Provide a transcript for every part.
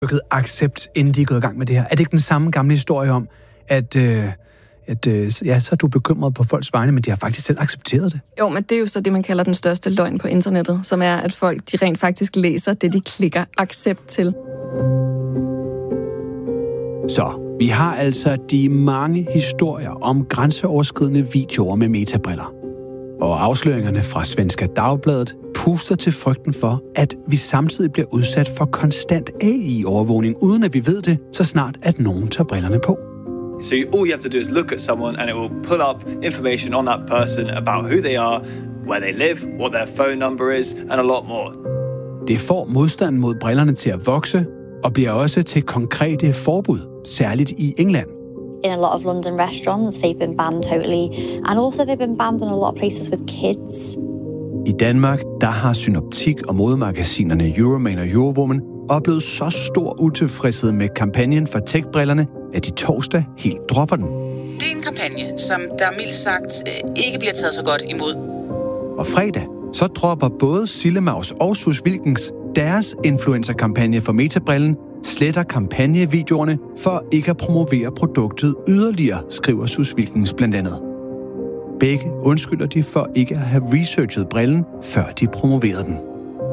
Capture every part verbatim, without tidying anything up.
accept, inden de er gået i gang med det her? Er det ikke den samme gamle historie om, at, øh, at øh, ja, så er du bekymret på folks vegne, men de har faktisk selv accepteret det? Jo, men det er jo så det, man kalder den største løgn på internettet, som er, at folk de rent faktisk læser det, de klikker accept til. Så vi har altså de mange historier om grænseoverskridende videoer med metabriller. Og afsløringerne fra Svenska Dagbladet puster til frygten for, at vi samtidig bliver udsat for konstant A I-overvågning, uden at vi ved det, så snart at nogen tager brillerne på. So all you have to do is look at someone and it will pull up information on that person about who they are, where they live, what their phone number is, and a lot more. Det får modstanden mod brillerne til at vokse, og bliver også til konkrete forbud, særligt i England. In a lot of London restaurants, they've been banned totally, and also they've been banned in a lot of places with kids. I Danmark, der har synoptik- og modemagasinerne Euroman og Eurowoman oplevet så stor utilfredshed med kampagnen for tech-brillerne, at de torsdag helt dropper den. Det er en kampagne, som der mildt sagt ikke bliver taget så godt imod. Og fredag, så dropper både Sillemaus og Sus Wilkens deres influencer-kampagne for metabrillen, sletter kampagnevideoerne for ikke at promovere produktet yderligere, skriver Sus Wilkens blandt andet. Begge undskylder de for ikke at have researchet brillen, før de promoverede den.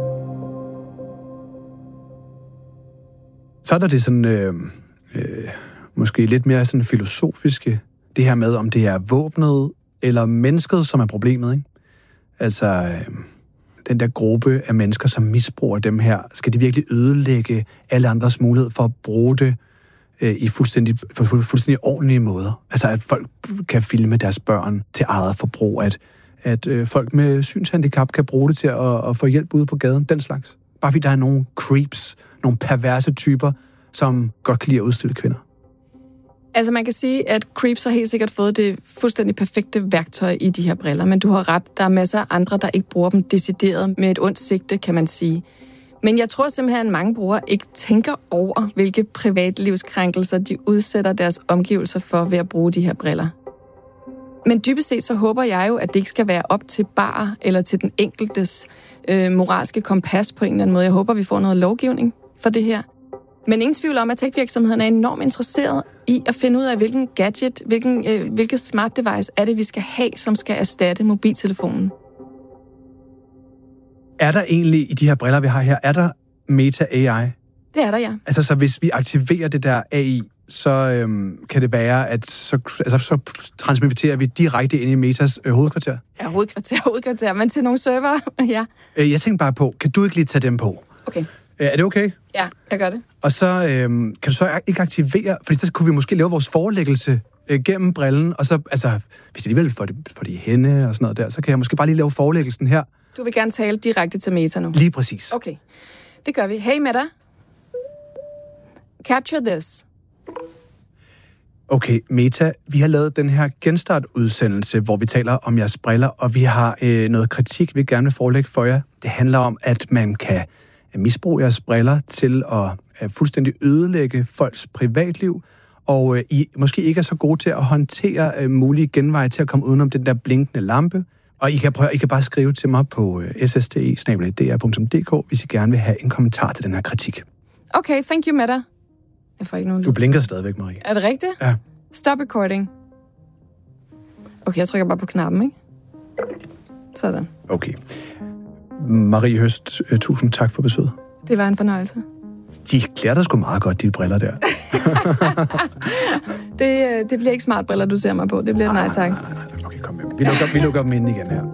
Så er der det sådan, øh, øh, måske lidt mere sådan filosofiske, det her med, om det er våbnet eller mennesket, som er problemet, ikke? Altså, øh, den der gruppe af mennesker, som misbruger dem her, skal de virkelig ødelægge alle andres mulighed for at bruge det øh, i fuldstændig, på fuldstændig ordentlige måder? Altså, at folk kan filme deres børn til eget forbrug, at, at øh, folk med synshandicap kan bruge det til at, at få hjælp ude på gaden, den slags. Bare fordi der er nogle creeps, nogle perverse typer, som godt kan lide at udstille kvinder. Altså man kan sige, at creeps har helt sikkert fået det fuldstændig perfekte værktøj i de her briller, men du har ret, der er masser af andre, der ikke bruger dem decideret med et ondt sigte, kan man sige. Men jeg tror simpelthen, at mange brugere ikke tænker over, hvilke privatlivskrænkelser de udsætter deres omgivelser for ved at bruge de her briller. Men dybest set så håber jeg jo, at det ikke skal være op til bare eller til den enkeltes øh, moralske kompas på en eller anden måde. Jeg håber, vi får noget lovgivning for det her. Men ingen tvivl om, at tech-virksomheden er enormt interesseret i at finde ud af, hvilken gadget, hvilken, øh, hvilket smart device er det, vi skal have, som skal erstatte mobiltelefonen. Er der egentlig i de her briller, vi har her, er der Meta A I? Det er der, ja. Altså, så hvis vi aktiverer det der A I, så øhm, kan det være, at så, altså, så transmitterer vi direkte ind i Metas øh, hovedkvarter? Ja, hovedkvarter, hovedkvarter, men til nogle server, ja. Øh, jeg tænker bare på, kan du ikke lige tage dem på? Okay. Øh, er det okay? Ja, jeg gør det. Og så øhm, kan du så ikke aktivere, for så kunne vi måske lave vores forelæggelse øh, gennem brillen, og så, altså, hvis det alligevel får det, får det i hende og sådan noget der, så kan jeg måske bare lige lave forelæggelsen her. Du vil gerne tale direkte til Meta nu? Lige præcis. Okay, det gør vi. Hey Meta. Capture this. Okay, Meta, vi har lavet den her genstart-udsendelse, hvor vi taler om jeres briller, og vi har øh, noget kritik, vi gerne vil forelægge for jer. Det handler om, at man kan misbruge jeres briller til at øh, fuldstændig ødelægge folks privatliv, og øh, I måske ikke er så gode til at håndtere øh, mulige genveje til at komme udenom den der blinkende lampe. Og I kan, prøve, I kan bare skrive til mig på øh, s s t e bindestreg d r punktum d k, hvis I gerne vil have en kommentar til den her kritik. Okay, thank you, Meta. Jeg får ikke nogen Du blinker stadigvæk, Marie. Er det rigtigt? Ja. Stop recording. Okay, jeg trykker bare på knappen, ikke? Sådan. Okay. Marie Høst, uh, tusind tak for besøget. Det var en fornøjelse. De klæder dig sgu meget godt, de briller der. det, det bliver ikke smart briller, du ser mig på. Det bliver nej, tak. Nej, nej, nej. Okay, kom med. Vi lukker, vi lukker dem ind igen her.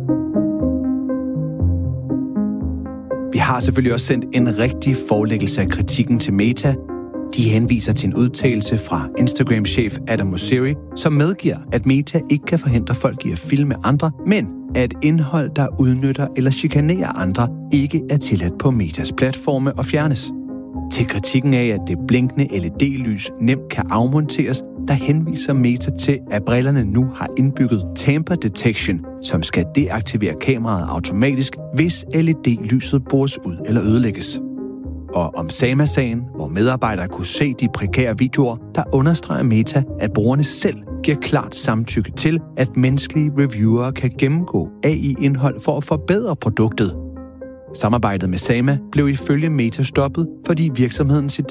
Vi har selvfølgelig også sendt en rigtig forelæggelse af kritikken til Meta. De henviser til en udtalelse fra Instagram-chef Adam Mosseri, som medgiver, at Meta ikke kan forhindre folk i at filme andre, men at indhold, der udnytter eller chikanerer andre, ikke er tilladt på Metas platforme og fjernes. Til kritikken af, at det blinkende L E D-lys nemt kan afmonteres, der henviser Meta til, at brillerne nu har indbygget tamper detection, som skal deaktivere kameraet automatisk, hvis L E D-lyset bores ud eller ødelægges. Og om Sama-sagen, hvor medarbejdere kunne se de prekære videoer, der understreger Meta, at brugerne selv giver klart samtykke til, at menneskelige reviewere kan gennemgå A I-indhold for at forbedre produktet. Samarbejdet med Sama blev ifølge Meta stoppet, fordi virksomheden